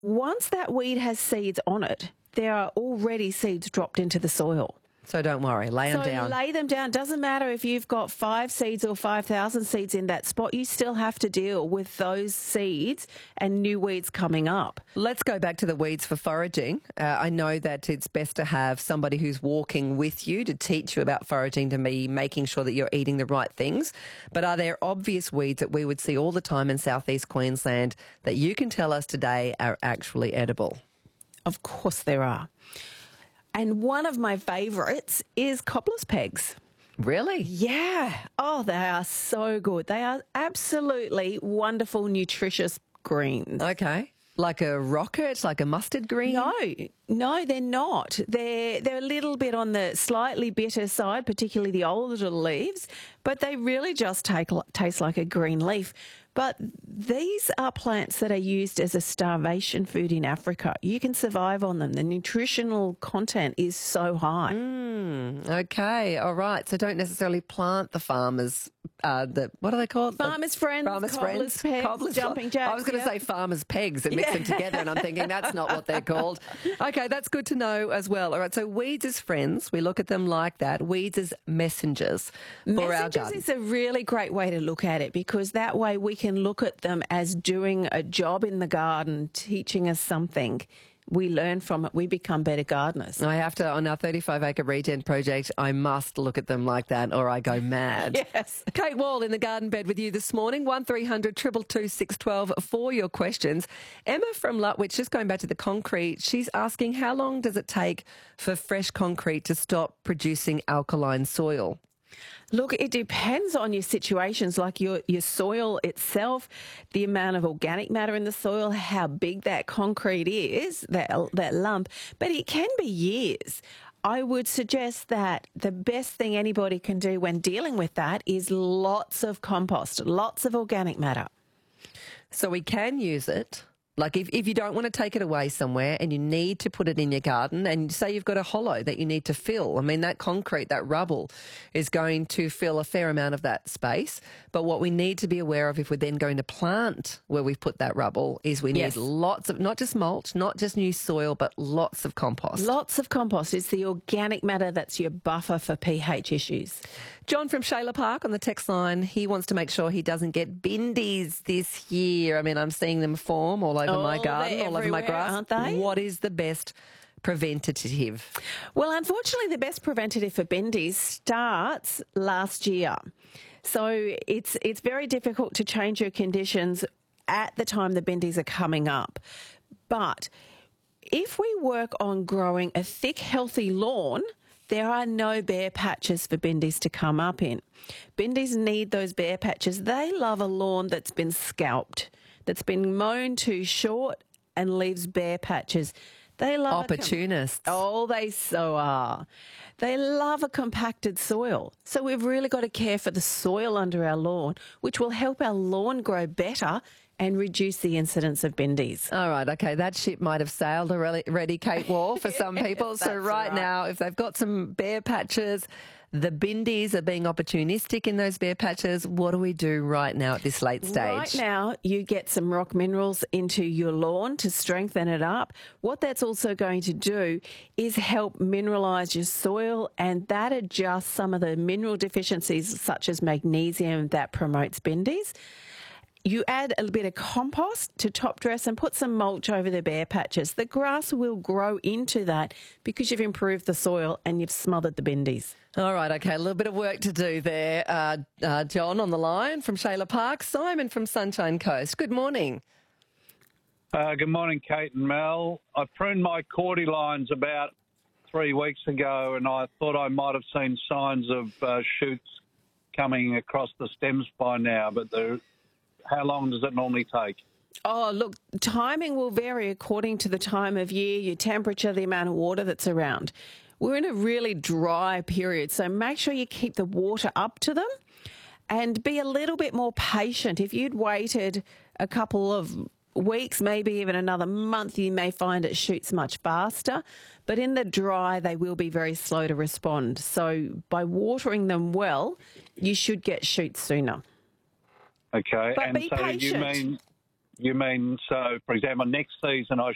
Once that weed has seeds on it, there are already seeds dropped into the soil. So don't worry, lay them down. So lay them down. Doesn't matter if you've got 5 seeds or 5,000 seeds in that spot. You still have to deal with those seeds and new weeds coming up. Let's go back to the weeds for foraging. I know that it's best to have somebody who's walking with you to teach you about foraging, to be making sure that you're eating the right things. But are there obvious weeds that we would see all the time in southeast Queensland that you can tell us today are actually edible? Of course there are. And one of my favourites is cobbler's pegs. Really? Yeah. Oh, they are so good. They are absolutely wonderful, nutritious greens. Okay. Like a rocket, like a mustard green? No, they're not. They're a little bit on the slightly bitter side, particularly the older leaves, but they really just taste like a green leaf. But these are plants that are used as a starvation food in Africa. You can survive on them. The nutritional content is so high. Okay, all right. So don't necessarily plant the farmers, what are they called? Farmers' friends, cobbler's pegs, jumping jacks. I was going to say farmers' pegs and mix them together, and I'm thinking that's not what they're called. Okay, that's good to know as well. All right, so weeds as friends, we look at them like that. Weeds as messengers for our garden. Messengers is a really great way to look at it, because that way we can look at them as doing a job in the garden, teaching us something. We learn from it. We become better gardeners. I have to, on our 35-acre regen project, I must look at them like that or I go mad. Yes. Kate Wall in the garden bed with you this morning, 1300 222 612 for your questions. Emma from Lutwich, just going back to the concrete, she's asking how long does it take for fresh concrete to stop producing alkaline soil? Look, it depends on your situations, like your soil itself, the amount of organic matter in the soil, how big that concrete is, that lump, but it can be years. I would suggest that the best thing anybody can do when dealing with that is lots of compost, lots of organic matter. So we can use it. Like if you don't want to take it away somewhere and you need to put it in your garden, and say you've got a hollow that you need to fill, I mean, that concrete, that rubble is going to fill a fair amount of that space. But what we need to be aware of if we're then going to plant where we've put that rubble is we need lots of, not just mulch, not just new soil, but lots of compost. Lots of compost. It's the organic matter that's your buffer for pH issues. John from Shayla Park on the text line, he wants to make sure he doesn't get bindies this year. I mean, I'm seeing them form all over my garden, all over my grass. Aren't they? What is the best preventative? Well, unfortunately, the best preventative for bindies starts last year. So it's very difficult to change your conditions at the time the bindies are coming up. But if we work on growing a thick, healthy lawn, there are no bare patches for bindies to come up in. Bindies need those bare patches. They love a lawn that's been scalped, that's been mown too short and leaves bare patches. They love opportunists. They so are. They love a compacted soil. So we've really got to care for the soil under our lawn, which will help our lawn grow better and reduce the incidence of bindies. All right, okay, that ship might have sailed already, Kate Wall, for some people. So right now, if they've got some bare patches, the bindies are being opportunistic in those bare patches, what do we do right now at this late stage? Right now, you get some rock minerals into your lawn to strengthen it up. What that's also going to do is help mineralise your soil, and that adjusts some of the mineral deficiencies such as magnesium that promotes bindies. You add a bit of compost to top dress and put some mulch over the bare patches. The grass will grow into that because you've improved the soil and you've smothered the bindies. All right, okay, a little bit of work to do there. John on the line from Shayla Park. Simon from Sunshine Coast. Good morning. Good morning, Kate and Mel. I pruned my cordylines about 3 weeks ago, and I thought I might have seen signs of shoots coming across the stems by now, but how long does it normally take? Oh, look, timing will vary according to the time of year, your temperature, the amount of water that's around. We're in a really dry period, so make sure you keep the water up to them and be a little bit more patient. If you'd waited a couple of weeks, maybe even another month, you may find it shoots much faster. But in the dry, they will be very slow to respond. So by watering them well, you should get shoots sooner. Okay, But and be so patient. you mean, so for example, next season I